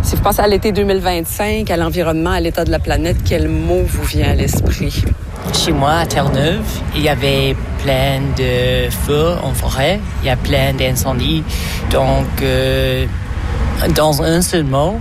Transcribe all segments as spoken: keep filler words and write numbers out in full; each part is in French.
Si vous pensez à l'été deux mille vingt-cinq, à l'environnement, à l'état de la planète, quel mot vous vient à l'esprit? Chez moi, à Terre-Neuve, il y avait plein de feux en forêt, il y a plein d'incendies. Donc, euh, dans un seul mot,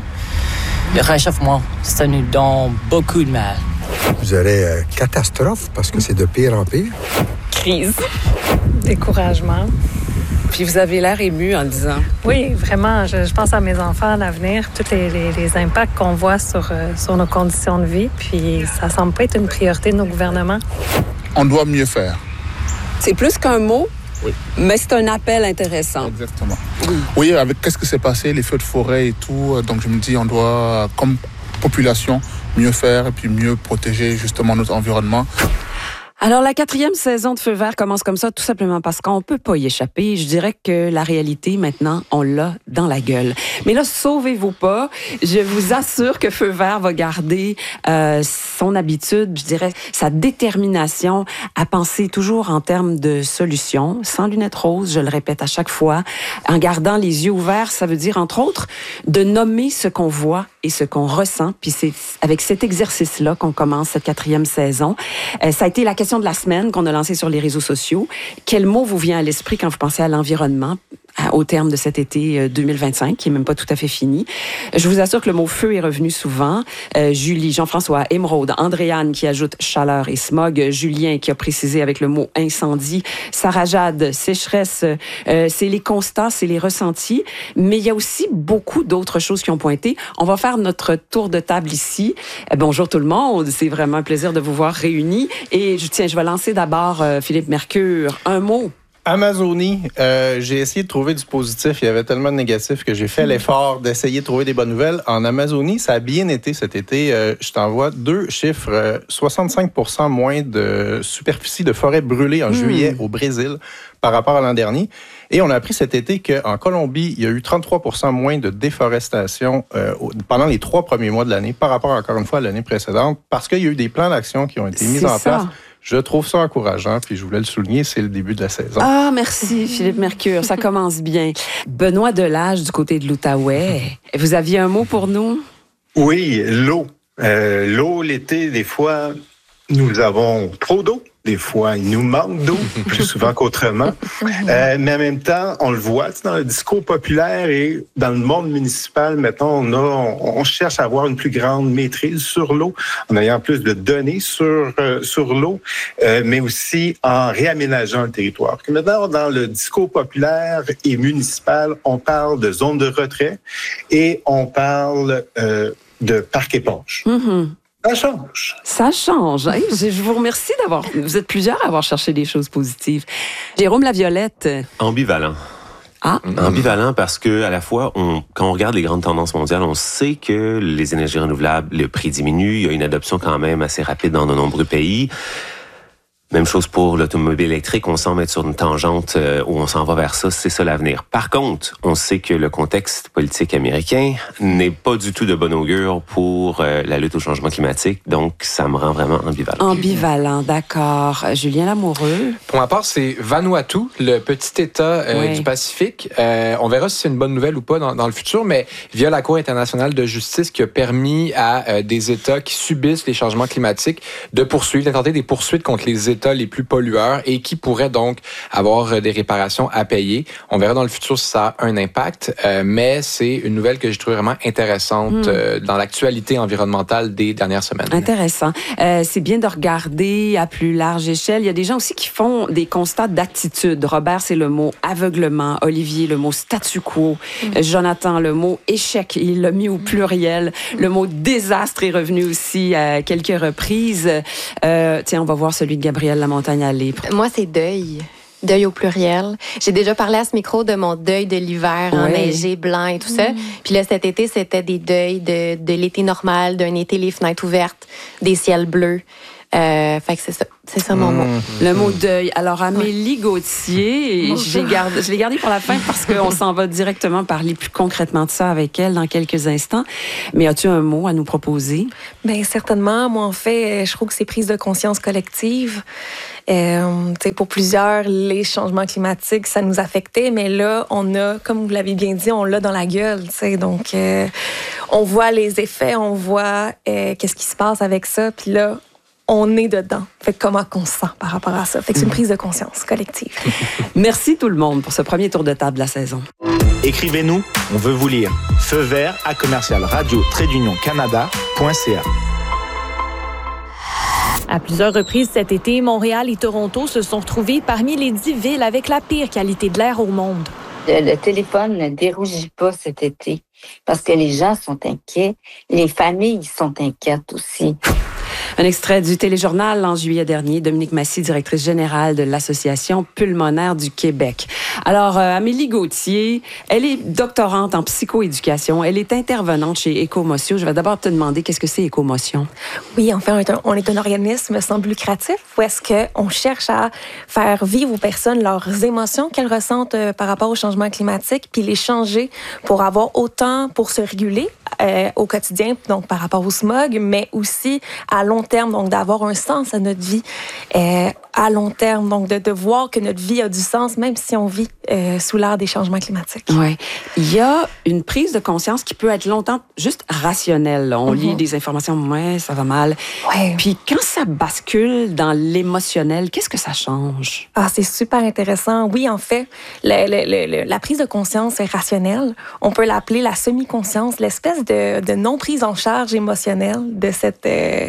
le réchauffement, ça nous donne beaucoup de mal. Je dirais euh, catastrophe, parce que c'est de pire en pire. Crise. Découragement. Puis vous avez l'air ému en le disant. Oui, vraiment. Je, je pense à mes enfants, à l'avenir, tous les, les, les impacts qu'on voit sur, euh, sur nos conditions de vie. Puis ça semble pas être une priorité de nos gouvernements. On doit mieux faire. C'est plus qu'un mot, oui. Mais c'est un appel intéressant. Exactement. Oui, oui, avec qu'est-ce qui s'est passé, les feux de forêt et tout. Donc je me dis, on doit, comme population, mieux faire et puis mieux protéger justement notre environnement. Alors, la quatrième saison de Feu vert commence comme ça, tout simplement parce qu'on ne peut pas y échapper. Je dirais que la réalité, maintenant, on l'a dans la gueule. Mais là, sauvez-vous pas. Je vous assure que Feu vert va garder euh, son habitude, je dirais, sa détermination à penser toujours en termes de solutions, sans lunettes roses, je le répète à chaque fois. En gardant les yeux ouverts, ça veut dire, entre autres, de nommer ce qu'on voit et ce qu'on ressent. Puis c'est avec cet exercice-là qu'on commence cette quatrième saison. Euh, ça a été la question de la semaine qu'on a lancée sur les réseaux sociaux. Quel mot vous vient à l'esprit quand vous pensez à l'environnement au terme de cet été deux mille vingt-cinq, qui est même pas tout à fait fini? Je vous assure que le mot feu est revenu souvent. Euh, Julie, Jean-François, Émeraude, Andréane qui ajoute chaleur et smog, Julien qui a précisé avec le mot incendie, Sarah Jade, sécheresse, euh, c'est les constats, c'est les ressentis, mais il y a aussi beaucoup d'autres choses qui ont pointé. On va faire notre tour de table ici. Euh, bonjour tout le monde, c'est vraiment un plaisir de vous voir réunis. Et je, tiens, je vais lancer d'abord euh, Philippe Mercure. Un mot. Amazonie, euh, j'ai essayé de trouver du positif. Il y avait tellement de négatifs que j'ai fait l'effort d'essayer de trouver des bonnes nouvelles. En Amazonie, ça a bien été cet été. Euh, je t'envoie deux chiffres. Euh, soixante-cinq pour cent moins de superficie de forêt brûlée en mmh. juillet au Brésil par rapport à l'an dernier. Et on a appris cet été qu'en Colombie, il y a eu trente-trois pour cent moins de déforestation euh, pendant les trois premiers mois de l'année par rapport, encore une fois, à l'année précédente, parce qu'il y a eu des plans d'action qui ont été mis C'est en ça. place. Je trouve ça encourageant, puis je voulais le souligner, c'est le début de la saison. Ah, merci Philippe Mercure, ça commence bien. Benoît Delage du côté de l'Outaouais, vous aviez un mot pour nous? Oui, l'eau. Euh, l'eau, l'été, des fois, nous avons trop d'eau. Des fois, il nous manque d'eau, plus souvent qu'autrement. Euh, mais en même temps, on le voit dans le discours populaire et dans le monde municipal, maintenant, on, a, on, on cherche à avoir une plus grande maîtrise sur l'eau, en ayant plus de données sur, euh, sur l'eau, euh, mais aussi en réaménageant le territoire. Que maintenant, dans le discours populaire et municipal, on parle de zones de retrait et on parle euh, de parc éponge. Mm-hmm. Ça change. Ça change. Hein? Je, je vous remercie d'avoir... Vous êtes plusieurs à avoir cherché des choses positives. Jérôme Laviolette. Ambivalent. Ah. Ambivalent parce que à la fois, on, quand on regarde les grandes tendances mondiales, on sait que les énergies renouvelables, le prix diminue. Il y a une adoption quand même assez rapide dans de nombreux pays. Même chose pour l'automobile électrique, on semble être sur une tangente euh, où on s'en va vers ça, c'est ça l'avenir. Par contre, on sait que le contexte politique américain n'est pas du tout de bon augure pour euh, la lutte au changement climatique, donc ça me rend vraiment ambivalent. Ambivalent, d'accord. Julien Lamoureux. Pour ma part, c'est Vanuatu, le petit État euh, oui. du Pacifique. Euh, on verra si c'est une bonne nouvelle ou pas dans, dans le futur, mais via la Cour internationale de justice qui a permis à euh, des États qui subissent les changements climatiques de poursuivre, d'intenter des poursuites contre les États les plus pollueurs et qui pourraient donc avoir des réparations à payer. On verra dans le futur si ça a un impact, euh, mais c'est une nouvelle que j'ai trouvée vraiment intéressante mmh. euh, dans l'actualité environnementale des dernières semaines. Intéressant. Euh, c'est bien de regarder à plus large échelle. Il y a des gens aussi qui font des constats d'attitude. Robert, c'est le mot aveuglement. Olivier, le mot statu quo. Mmh. Jonathan, le mot échec. Il l'a mis au pluriel. Mmh. Le mot désastre est revenu aussi à quelques reprises. Euh, tiens, on va voir celui de Gabriel Lamontagne-Allé. Moi, c'est deuil. Deuil au pluriel. J'ai déjà parlé à ce micro de mon deuil de l'hiver, ouais. enneigé, blanc et tout ça. Mmh. Puis là, cet été, c'était des deuils de, de l'été normal, d'un été les fenêtres ouvertes, des ciels bleus. Euh, fait que c'est ça. C'est ça mon mmh. mot. Le mot deuil. Alors, Amélie Gauthier, j'ai gardé, je l'ai gardé pour la fin parce qu'on s'en va directement parler plus concrètement de ça avec elle dans quelques instants. Mais as-tu un mot à nous proposer? Bien, certainement. Moi, en fait, je trouve que c'est prise de conscience collective. Euh, pour plusieurs, les changements climatiques, ça nous affectait, mais là, on a, comme vous l'avez bien dit, on l'a dans la gueule. T'sais, donc, euh, on voit les effets, on voit euh, qu'est-ce qui se passe avec ça, puis là, on est dedans. Fait que comment qu'on se sent par rapport à ça. Fait que c'est une prise de conscience collective. Merci tout le monde pour ce premier tour de table de la saison. Écrivez-nous, on veut vous lire. Feu vert à commercial radio trait d'union canada point c a. À plusieurs reprises cet été, Montréal et Toronto se sont retrouvés parmi les dix villes avec la pire qualité de l'air au monde. Le, le téléphone ne dérougit pas cet été parce que les gens sont inquiets. Les familles sont inquiètes aussi. Un extrait du téléjournal en juillet dernier. Dominique Massy, directrice générale de l'Association pulmonaire du Québec. Alors, euh, Amélie Gauthier, elle est doctorante en psychoéducation. Elle est intervenante chez Écomotion. Je vais d'abord te demander qu'est-ce que c'est Écomotion? Oui, enfin, on est un, on est un organisme sans but lucratif où est-ce qu'on cherche à faire vivre aux personnes leurs émotions qu'elles ressentent euh, par rapport au changement climatique, puis les changer pour avoir autant pour se réguler euh, au quotidien, donc par rapport au smog, mais aussi à long terme, donc d'avoir un sens à notre vie euh, à long terme, donc de, de voir que notre vie a du sens, même si on vit euh, sous l'ère des changements climatiques. Oui. Il y a une prise de conscience qui peut être longtemps juste rationnelle. Là. On mm-hmm. lit des informations, ouais, ça va mal. Ouais. Puis quand ça bascule dans l'émotionnel, qu'est-ce que ça change? Ah, c'est super intéressant. Oui, en fait, le, le, le, la prise de conscience est rationnelle. On peut l'appeler la semi-conscience, l'espèce de, de non-prise en charge émotionnelle de cette... Euh,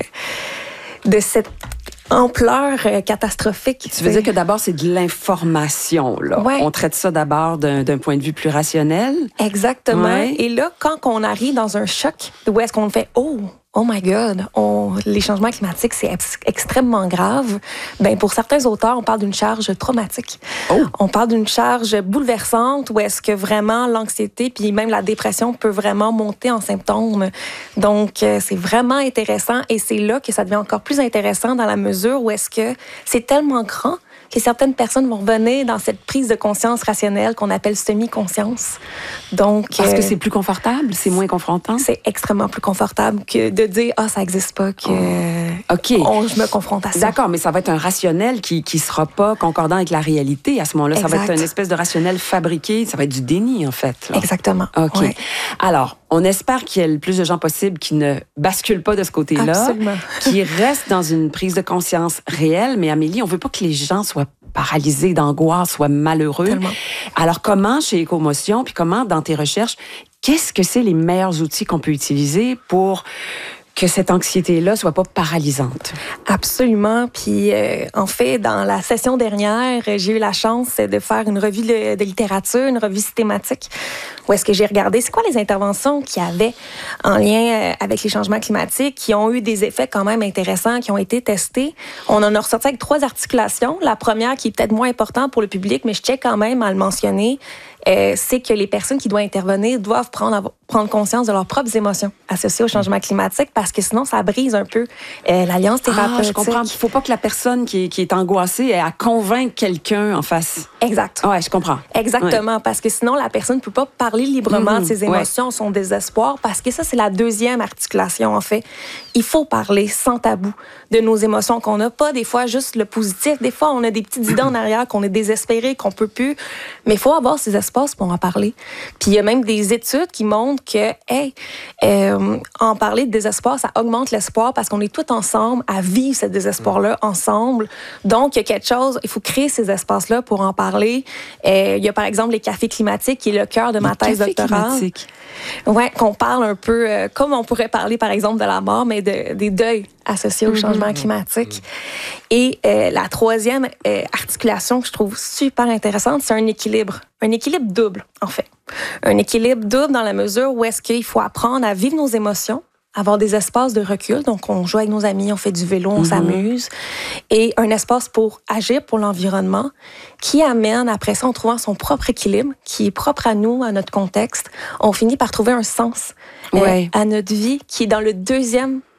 de cette ampleur euh, catastrophique. Tu veux dire que d'abord, c'est de l'information, là. Ouais. On traite ça d'abord d'un, d'un point de vue plus rationnel. Exactement. Ouais. Et là, quand on arrive dans un choc, où est-ce qu'on fait « Oh! Oh my God, on, les changements climatiques, c'est ex- extrêmement grave. » Ben, pour certains auteurs, on parle d'une charge traumatique. Oh. On parle d'une charge bouleversante où est-ce que vraiment l'anxiété puis même la dépression peut vraiment monter en symptômes. Donc, euh, c'est vraiment intéressant et c'est là que ça devient encore plus intéressant dans la mesure où est-ce que c'est tellement grand que certaines personnes vont revenir dans cette prise de conscience rationnelle qu'on appelle semi-conscience. Donc, Parce euh, que c'est plus confortable, c'est moins confrontant? C'est extrêmement plus confortable que de dire « Ah, ça n'existe pas, que oh. OK. on, je me confronte à ça. » D'accord, mais ça va être un rationnel qui ne sera pas concordant avec la réalité à ce moment-là. Exact. Ça va être une espèce de rationnel fabriqué. Ça va être du déni, en fait. Là. Exactement. OK. Ouais. Alors, on espère qu'il y ait le plus de gens possible qui ne basculent pas de ce côté-là, Absolument. qui restent dans une prise de conscience réelle. Mais Amélie, on veut pas que les gens soient paralysés d'angoisse, soient malheureux. Tellement. Alors, comment chez Écomotion, puis comment dans tes recherches, qu'est-ce que c'est les meilleurs outils qu'on peut utiliser pour que cette anxiété-là soit pas paralysante? Absolument. Puis, euh, en fait, dans la session dernière, j'ai eu la chance de faire une revue de, de littérature, une revue systématique, où est-ce que j'ai regardé c'est quoi les interventions qu'il y avait en lien avec les changements climatiques, qui ont eu des effets quand même intéressants, qui ont été testés. On en a ressorti avec trois articulations. La première, qui est peut-être moins importante pour le public, mais je tiens quand même à le mentionner, Euh, c'est que les personnes qui doivent intervenir doivent prendre, prendre conscience de leurs propres émotions associées au changement climatique parce que sinon, ça brise un peu euh, l'alliance thérapeutique. Ah, je comprends. Il ne faut pas que la personne qui est, qui est angoissée ait à convaincre quelqu'un en face. Exact. Oui, je comprends. Exactement, ouais. Parce que sinon, la personne ne peut pas parler librement mmh, de ses émotions, ouais. son désespoir, parce que ça, c'est la deuxième articulation, en fait. Il faut parler sans tabou de nos émotions qu'on n'a pas, des fois, juste le positif. Des fois, on a des petites idées en arrière, qu'on est désespéré, qu'on peut plus. Mais il faut avoir ces espaces pour en parler. Puis il y a même des études qui montrent que, hey, euh, en parler de désespoir, ça augmente l'espoir parce qu'on est tous ensemble à vivre ce désespoir-là ensemble. Donc, il y a quelque chose, il faut créer ces espaces-là pour en parler. Euh, il y a par exemple les cafés climatiques, qui est le cœur de ma thèse doctorale. Oui, qu'on parle un peu, euh, comme on pourrait parler par exemple de la mort, mais de, des deuils associés au changement mmh. climatique. Et euh, la troisième euh, articulation que je trouve super intéressante, c'est un équilibre. Un équilibre double, en fait. Un équilibre double dans la mesure où est-ce qu'il faut apprendre à vivre nos émotions, avoir des espaces de recul. Donc, on joue avec nos amis, on fait du vélo, on mmh. s'amuse. Et un espace pour agir pour l'environnement qui amène, après ça, en trouvant son propre équilibre, qui est propre à nous, à notre contexte, on finit par trouver un sens ouais. euh, à notre vie, qui est dans le deuxième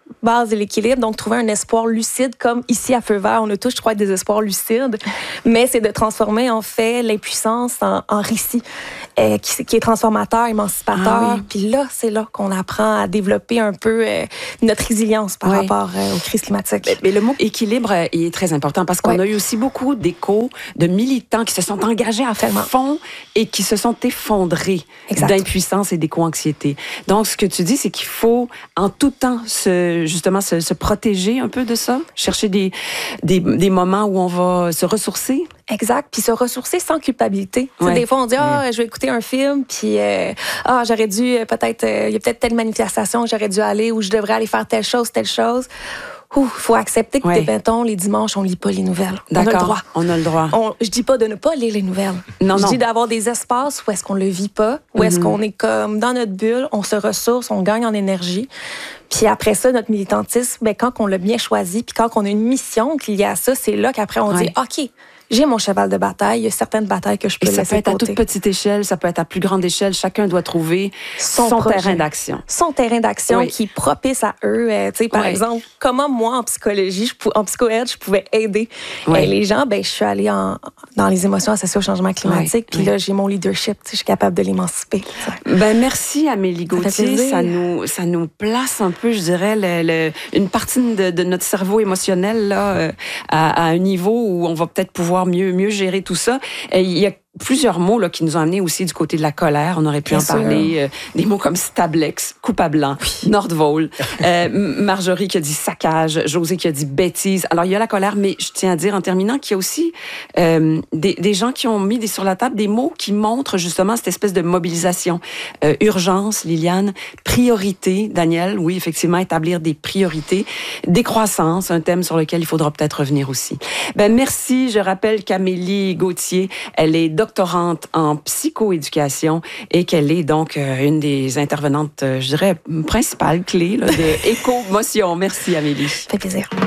base de l'équilibre, donc trouver un espoir lucide, comme ici à Feu Vert, on a tous, je crois, des espoirs lucides, mais c'est de transformer en fait l'impuissance en, en récit euh, qui, qui est transformateur, émancipateur. Ah oui. Puis là, c'est là qu'on apprend à développer un peu euh, notre résilience par oui. rapport euh, aux crises climatiques. Mais, mais le mot équilibre euh, est très important parce qu'on oui. a eu aussi beaucoup d'échos de militants qui se sont engagés à fond et qui se sont effondrés exact. D'impuissance et d'éco-anxiété. Donc, ce que tu dis, c'est qu'il faut en tout temps se, justement se, se protéger un peu de ça, chercher des, des, des moments où on va se ressourcer. Exact, puis se ressourcer sans culpabilité. Ouais. Des fois, on dit ah, oh, je vais écouter un film, puis euh, ah, oh, j'aurais dû peut-être, il euh, y a peut-être telle manifestation que j'aurais dû aller ou je devrais aller faire telle chose, telle chose. Il faut accepter que, ouais. mettons, les dimanches, on lit pas les nouvelles. D'accord, on a le droit. On a le droit. On, je dis pas de ne pas lire les nouvelles. Non, je non. dis d'avoir des espaces où est-ce qu'on le vit pas, où mm-hmm. est-ce qu'on est comme dans notre bulle, on se ressource, on gagne en énergie. Puis après ça, notre militantisme, ben, quand on l'a bien choisi, puis quand on a une mission liée à ça, c'est là qu'après on ouais. dit, OK, j'ai mon cheval de bataille. Il y a certaines batailles que je peux laisser laisser de côté. Ça peut être côté. à toute petite échelle, ça peut être à plus grande échelle. Chacun doit trouver son, son terrain d'action. Son terrain d'action oui. qui est propice à eux. Euh, tu sais, par oui. exemple, comment moi, en psychologie, je, en psycho-aide, je pouvais aider oui. euh, les gens. Ben, je suis allée en, dans les émotions associées au changement climatique. Puis oui. là, j'ai mon leadership. Je suis capable de l'émanciper. Ben, merci, Amélie Gauthier. Ça, ça, nous, ça nous place un peu, je dirais, le, le, une partie de, de notre cerveau émotionnel là, euh, à, à un niveau où on va peut-être pouvoir mieux, mieux gérer tout ça. Et il y a plusieurs mots là, qui nous ont amenés aussi du côté de la colère. On aurait pu Bien en sûr. parler. Euh, des mots comme stablex, coupable blanc, oui. Nordvol, euh, Marjorie qui a dit saccage, José qui a dit bêtise. Alors, il y a la colère, mais je tiens à dire en terminant qu'il y a aussi euh, des, des gens qui ont mis des, sur la table des mots qui montrent justement cette espèce de mobilisation. Euh, urgence, Liliane. Priorité, Daniel. Oui, effectivement, établir des priorités. Décroissance, un thème sur lequel il faudra peut-être revenir aussi. Ben, merci. Je rappelle qu'Amélie Gauthier, elle est doctorante en psychoéducation et qu'elle est donc euh, une des intervenantes, euh, je dirais, principales clés là, de Éco-motion. Merci, Amélie. Ça fait plaisir.